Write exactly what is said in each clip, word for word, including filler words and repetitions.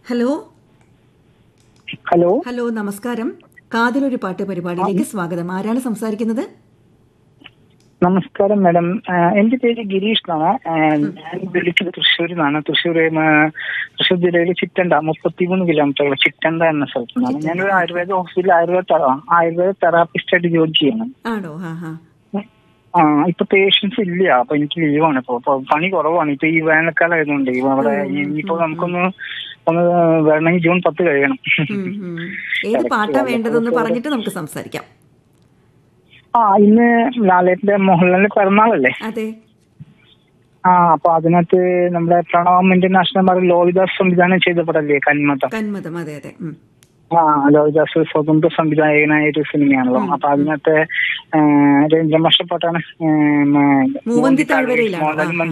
Hello hello hello നമസ്കാരം. കാതിലൊരു പാട്ട് പരിപാടിയിലേക്ക് സ്വാഗതം. ആരാണ് സംസാരിക്കുന്നത്? നമസ്കാരം മാഡം, എന്റെ പേര് ഗിരീഷ് എന്നാണ്. ഞാൻ വിളിച്ചത് തൃശ്ശൂരിൽ നിന്നാണ്. തൃശ്ശൂർ തൃശ്ശൂർ ജില്ലയിൽ ചിറ്റണ്ട മുപ്പത്തിമൂന്ന് കിലോമീറ്റർ ചിറ്റണ്ട എന്ന സ്ഥലത്ത് നിന്നാണ്. ഞാനൊരു ആയുർവേദ ഹോസ്പിറ്റലിൽ ആയുർവേദ ആയുർവേദ തെറാപ്പിസ്റ്റ് ആയിട്ട് ജോലി ചെയ്യണം. ആണോ? ആ ഇപ്പൊ പേഷ്യൻസ് ഇല്ല, അപ്പൊ എനിക്ക് ലീവാണ്. ഇപ്പൊ ഇപ്പൊ പണി കുറവാണ്. ഇപ്പൊ ഈ വേനൽക്കാലം ആയതുകൊണ്ട് അവിടെ ഇനിയിപ്പോ നമുക്കൊന്ന് ഒന്ന് വരണമെങ്കിൽ ജൂൺ പത്ത് കഴിയണം. ഏത് പാട്ടാ വേണ്ടതെന്ന് പറഞ്ഞിട്ട് നമുക്ക് സംസാരിക്കാം. ആ ഇന്ന് ലാലേട്ടന്റെ മോഹൻലാലിന്റെ പിറന്നാളല്ലേ? അതെ. ആ അപ്പൊ അതിനകത്ത് നമ്മുടെ പ്രണവം ഇന്റർനാഷണൽ പാർക്ക് ലോഹിദാസ് സംവിധാനം ചെയ്ത പടല്ലേ കന്മതം? കന്മതം, അതെ അതെ. ആ ലോഹിദാസ് സ്വതന്ത്ര സംവിധായകനായ ഒരു സിനിമയാണല്ലോ. അപ്പൊ അതിനകത്ത് രഞ്ജമഷപ്പാട്ടാണ് മൂവന്തി താഴ്വരയിലാണ്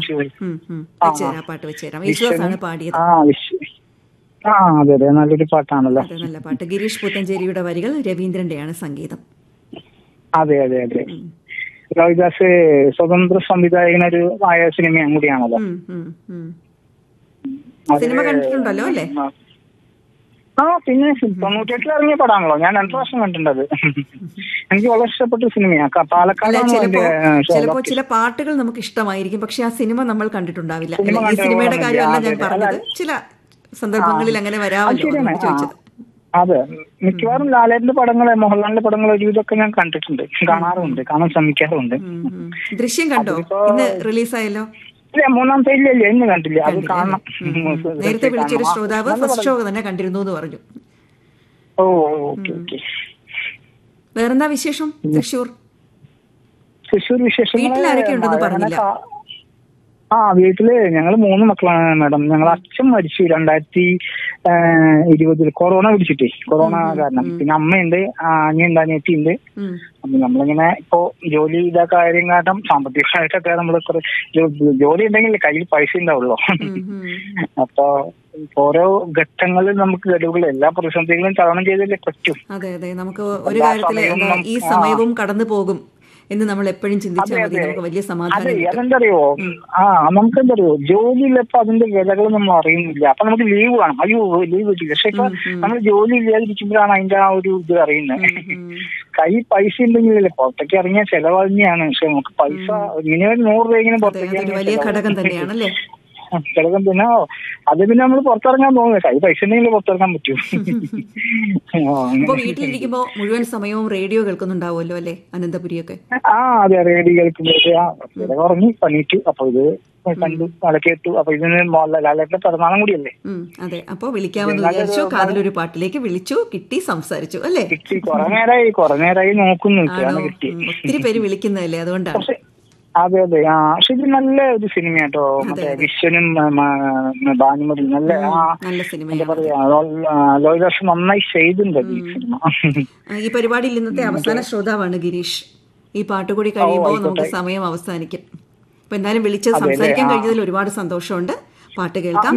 പാടിയത്. ആ അതെ അതെ, നല്ലൊരു പാട്ടാണല്ലോ. നല്ല പാട്ട്. ഗിരീഷ് പുത്തഞ്ചേരിയുടെ വരികൾ, രവീന്ദ്രന്റെയാണ് സംഗീതം. അതെ അതെ അതെ. ലോഹിദാസ് സ്വതന്ത്ര സംവിധായകനൊരു ആയ സിനിമയും കൂടിയാണല്ലോ. സിനിമ കണ്ടിട്ടുണ്ടല്ലോ അല്ലേ? ആ പിന്നെ തൊണ്ണൂറ്റിയെട്ടിൽ ഇറങ്ങിയ പടാണല്ലോ. ഞാൻ രണ്ടു പ്രാവശ്യം കണ്ടിട്ടുണ്ടത്. എനിക്ക് വളരെ ഇഷ്ടപ്പെട്ട സിനിമയാണ്. പാലക്കാട് ചിലപ്പോ ചില പാട്ടുകൾ നമുക്ക് ഇഷ്ടമായിരിക്കും, പക്ഷെ ആ സിനിമ നമ്മൾ കണ്ടിട്ടുണ്ടാവില്ല. ഈ സിനിമയുടെ കാര്യമല്ല ഞാൻ പറഞ്ഞത്, ചില സന്ദർഭങ്ങളിൽ അങ്ങനെ വരാമല്ലോ ചോദിച്ചത്. അതെ, മിക്കവാറും ലാലേട്ടന്റെ പടങ്ങള് മോഹൻലാലിന്റെ പടങ്ങൾ ഒരു ഇതൊക്കെ ഞാൻ കണ്ടിട്ടുണ്ട്, കാണാറുണ്ട്, കാണാൻ ശ്രമിക്കാറുണ്ട്. ദൃശ്യം കണ്ടോ? ഇന്ന് റിലീസായല്ലോ. ഇല്ല, മൂന്നാമത്തെ ഇല്ല ഇല്ല ഇന്ന് കണ്ടില്ല. അത് കാണണം. നേരത്തെ വിളിച്ചൊരു ശ്രോതാവ് ഫസ്റ്റ് ഷോ തന്നെ കണ്ടിരുന്നു എന്ന് പറഞ്ഞു. ഓ ഓക്കെ ഓക്കെ. വേറെന്താ വിശേഷം? തൃശ്ശൂർ തൃശ്ശൂർ വിശേഷം വീട്ടിൽ ആരൊക്കെ ഉണ്ടെന്ന് പറഞ്ഞില്ല. ആ വീട്ടില് ഞങ്ങള് മൂന്ന് മക്കളാണ് മാഡം. ഞങ്ങൾ അച്ഛൻ മരിച്ചു രണ്ടായിരത്തി ഇരുപതിൽ കൊറോണ പിടിച്ചിട്ടേ, കൊറോണ കാരണം. പിന്നെ അമ്മയുണ്ട്, അനിയുണ്ട്, അനിയത്തിയുണ്ട്. അപ്പൊ നമ്മളിങ്ങനെ ഇപ്പോ ജോലി ഇതാ കാര്യം കാരണം സാമ്പത്തികമായിട്ടൊക്കെ നമ്മള് കുറെ ജോലി ഉണ്ടെങ്കിൽ കയ്യിൽ പൈസ ഉണ്ടാവുള്ളൂ. അപ്പൊ ഓരോ ഘട്ടങ്ങളിൽ നമുക്ക് ഗഡുകൾ എല്ലാ പ്രതിസന്ധികളും തരണം ചെയ്തല്ലേ പറ്റും. അതെ അതെ, നമുക്ക് ഒരു കാര്യത്തില് ഈ സമയവും കടന്നു പോകും എന്ന് നമ്മൾ എപ്പോഴും ചിന്തിച്ചാൽ മതി. നമുക്ക് വലിയ സമാധാനം. അതെ, അതെന്തറിയോ, ആ നമുക്കെന്തറിയോ, ജോലിയിലപ്പോ അതിന്റെ വിലകൾ നമ്മൾ അറിയുന്നില്ല. അപ്പൊ നമുക്ക് ലീവ് വേണം. അയ്യോ ലീവ് കിട്ടില്ല. പക്ഷെ ഇപ്പൊ നമ്മൾ ജോലി ഇല്ലാതിരിക്കുമ്പോഴാണ് അതിന്റെ ആ ഒരു ഇത് അറിയുന്നത്. കൈ പൈസ ഉണ്ടെങ്കിലല്ലേ പുറത്തേക്ക് ഇറങ്ങിയ ചെലവ് തന്നെയാണ്. പക്ഷെ നമുക്ക് പൈസ മിനിമം നൂറ് രൂപയെങ്കിലും പുറത്തേക്ക് വലിയ ഘടകം തന്നെയാണല്ലേ. ഘടകം പിന്നെ അത് പിന്നെ നമ്മൾ പുറത്തിറങ്ങാൻ തോന്നുന്നത് കൈ പൈസ ഉണ്ടെങ്കിൽ പുറത്തിറങ്ങാൻ പറ്റൂ. ഇപ്പൊ വീട്ടിലിരിക്കുമ്പോ മുഴുവൻ സമയവും റേഡിയോ കേൾക്കുന്നുണ്ടാവുമല്ലോ അല്ലെ അനന്തപുരിയൊക്കെ? ആ അതെ, റേഡിയോ കേൾക്കുമ്പോൾ ഉറങ്ങി പണിയിട്ടു. അപ്പൊ ഇത് കണ്ടു, കേട്ടു. അപ്പൊ ഇതിന് ലാലേട്ടന്റെ പിറന്നാളും കൂടിയല്ലേ. അതെ, അപ്പൊ വിളിക്കാമെന്ന് വിചാരിച്ചു. കാതിലൊരു പാട്ടിലേക്ക് വിളിച്ചു, കിട്ടി, സംസാരിച്ചു അല്ലേ? കിട്ടി, കുറെ നേരമായി കുറെ നേരമായി നോക്കുന്നു, കിട്ടി. ഒത്തിരി പേര് വിളിക്കുന്നതല്ലേ, അതുകൊണ്ടാണ്. അതെ അതെ. ആ പക്ഷെ ഇത് നല്ല ഒരു സിനിമ കേട്ടോ. മറ്റേ വിശ്വനും ഭാനുമതി നല്ല എന്താ പറയാ, ലോഹിദാസ് നന്നായി ചെയ്തിട്ടുണ്ട് ഈ സിനിമ. ഈ പരിപാടിയിൽ ഇന്നത്തെ അവസാന ശ്രോതാവാണ് ഗിരീഷ്. ഈ പാട്ട് കൂടി കഴിയുമ്പോൾ നമുക്ക് സമയം അവസാനിക്കും. അപ്പൊ എന്തായാലും വിളിച്ച് സംസാരിക്കാൻ കഴിഞ്ഞതിൽ ഒരുപാട് സന്തോഷമുണ്ട്. പാട്ട് കേൾക്കാം.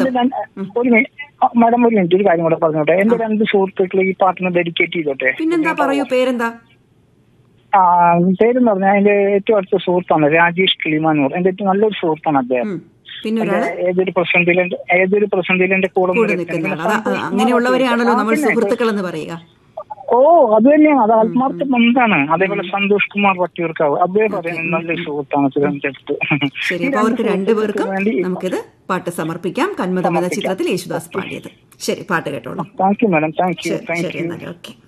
മാഡം ഒരു മിനിറ്റ്, ഒരു കാര്യം കൂടെ പറഞ്ഞോട്ടെ. എന്റെ രണ്ട് സുഹൃത്തുക്കൾ ഈ പാട്ടിനെ ഡെഡിക്കേറ്റ് ചെയ്തോട്ടെ. പിന്നെന്താ, പറയൂ, പേരെന്താ? ആ പേരെന്ന് പറഞ്ഞാൽ എന്റെ ഏറ്റവും അടുത്ത സുഹൃത്താണ് രാജേഷ് കിളിമാനൂർ. എന്റെ ഏറ്റവും നല്ലൊരു സുഹൃത്താണ് അദ്ദേഹം. ഏതൊരു പ്രസന്റിലും ഏതൊരു പ്രസന്റിലും എന്റെ കൂടെ അങ്ങനെയുള്ളവരെയാണല്ലോ നമ്മൾ സുഹൃത്തുക്കൾ എന്ന് പറയുക. ഓ അത് തന്നെയാണ്, അത് ആത്മാർത്ഥ ബന്ധാണ്. അതേപോലെ സന്തോഷ് കുമാർ വട്ടിയൂർക്കാവ്, അദ്ദേഹം പറയുന്നത് നല്ലൊരു സുഹൃത്താണ്. ശരി, അപ്പൊ അവർക്ക് രണ്ടുപേർക്കും നമുക്കിത് പാട്ട് സമർപ്പിക്കാം. കന്മതം എന്ന ചിത്രത്തിൽ യേശുദാസ് പാടിയത്. ശരി, പാട്ട് കേട്ടോളൂ. Thank you madam. Thank you. ശരി, എന്നാൽ ഓക്കെ.